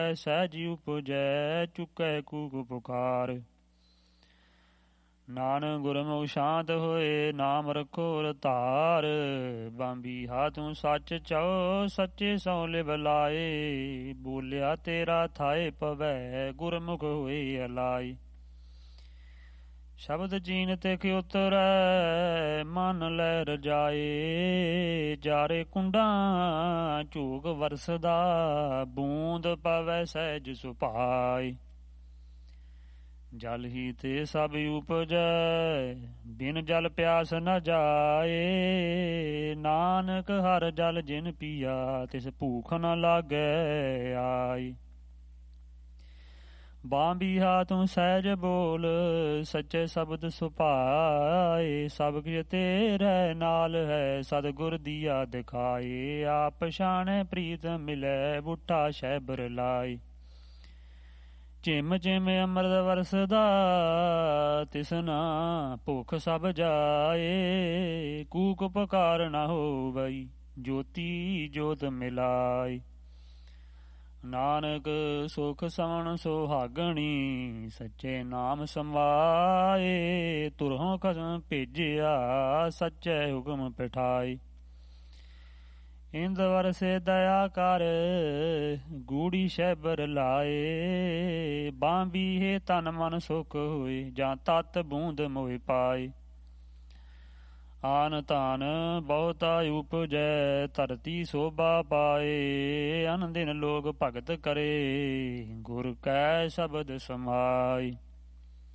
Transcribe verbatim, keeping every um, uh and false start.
ਸਹਿਜ ਉਪਜੈ ਚੁਕੈ ਕੂਕ ਪੁਕਾਰ। ਨਾਨਕ ਗੁਰਮੁਖ ਸ਼ਾਂਤ ਹੋਏ ਨਾਮ ਰਖੋ ਰਤਾਰ। ਬਾਂਬੀਹਾ ਤੂੰ ਸੱਚ ਚਾਓ ਸੱਚੇ ਸਉ ਲਿਵ ਲਾਏ। ਬੋਲਿਆ ਤੇਰਾ ਥਾਏ ਪਵੈ ਗੁਰਮੁਖ ਹੋਏ ਅਲਾਈ। ਸ਼ਬਦ ਜੀਨ ਤਿਖ ਉਤਰੈ ਮਨ ਲੈ ਰਜਾਏ। ਜਾਰੇ ਕੁੰਡਾਂ ਝੂਕ ਵਰਸਦਾ ਬੂੰਦ ਪਵੈ ਸਹਿਜ ਸੁਭਾਈ। ਜਲ ਹੀ ਤੇ ਸਭ ਉਪਜੈ ਬਿਨ ਜਲ ਪਿਆਸ ਨ ਜਾਏ। ਨਾਨਕ ਹਰ ਜਲ ਜਿਨ ਪੀਆ ਤਿਸ ਭੂਖ ਨ ਲਾਗੈ ਆਈ। ਬਾਂਬੀਹਾ ਤੂੰ ਸਹਿਜ ਬੋਲ ਸੱਚੇ ਸ਼ਬਦ ਸੁਭਾਏ। ਸਭ ਕਿਛ ਤੇਰੇ ਨਾਲ ਹੈ ਸਤਿਗੁਰ ਦੀਆ ਦਿਖਾਏ। ਆਪ ਪਛਾਣੈ ਪ੍ਰੀਤ ਮਿਲੈ ਬੁੱਢਾ ਸ਼ੈਬਰ ਲਾਈ। ਚਿਮ ਚਿਮ ਅੰਮ੍ਰਿਤ ਵਰਸਦਾ ਤਿਸਨਾ ਭੁੱਖ ਸਭ ਜਾਏ। ਕੂਕ ਪੁਕਾਰ ਨ ਹੋਵਈ ਜੋਤੀ ਜੋਤ ਮਿਲਾਈ। ਨਾਨਕ ਸੁਖ ਸਵਣ ਸੁਹਾਗਣੀ ਸੱਚੇ ਨਾਮ ਸਮਾਏ। ਤੁਰਹੁ ਖਸਮ ਭੇਜਿਆ ਸੱਚੇ ਹੁਕਮ ਪਿਠਾਈ। ਇੰਦ ਵਰਸੇ ਦਇਆ ਕਰ ਗੂੜੀ ਸ਼ੈਬਰ ਲਾਏ। ਬਾਂਬੀਹੇ ਤਨ ਮਨ ਸੁਖ ਹੋਏ ਜਾਂ ਤਤ ਬੂੰਦ ਮੋਹਿ ਪਾਏ। ਆਨ ਤਾਨ ਬਹੁਤਾ ਉਪਜੈ ਧਰਤੀ ਸੋਭਾ ਪਾਏ। ਅਨ ਦਿਨ ਲੋਕ ਭਗਤ ਕਰੇ ਗੁਰ ਕੈ ਸ਼ਬਦ ਸਮਾਈ।